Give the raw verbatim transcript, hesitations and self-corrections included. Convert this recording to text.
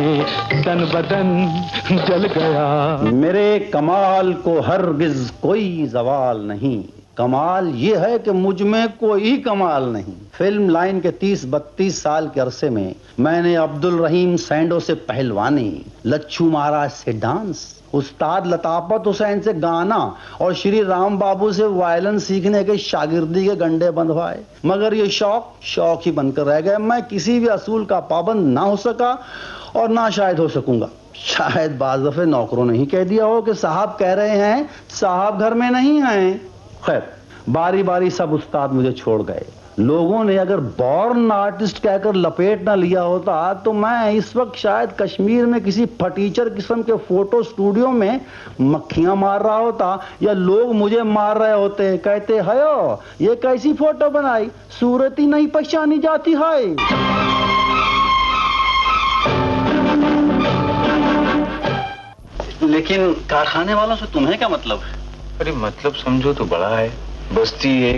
तन बदन जल गया। मेरे कमाल को हरगिज कोई जवाल नहीं, कमाल ये है कि मुझ में कोई कमाल नहीं। फिल्म लाइन के तीस बत्तीस साल के अरसे में मैंने अब्दुल रहीम सैंडो से पहलवानी, लच्छू महाराज से डांस, उस्ताद लताफत हुसैन से गाना और श्री राम बाबू से वायलिन सीखने के शागिर्दी के गंडे बंधवाए, मगर ये शौक शौक ही बनकर रह गए। मैं किसी भी असूल का पाबंद ना हो सका और ना शायद हो सकूंगा। शायद बाज़ दफे नौकरों ने ही कह दिया हो कि साहब कह रहे हैं, साहब घर में नहीं हैं। खैर, बारी बारी सब उस्ताद मुझे छोड़ गए। लोगों ने अगर बॉर्न आर्टिस्ट कहकर लपेट ना लिया होता तो मैं इस वक्त शायद कश्मीर में किसी फटीचर किस्म के फोटो स्टूडियो में मक्खियां मार रहा होता, या लोग मुझे मार रहे होते, कहते हयो ये कैसी फोटो बनाई, सूरत ही नहीं पहचानी जाती है। लेकिन कारखाने वालों से तुम्हें क्या मतलब है? अरे मतलब समझो तो बड़ा है, बस्ती है,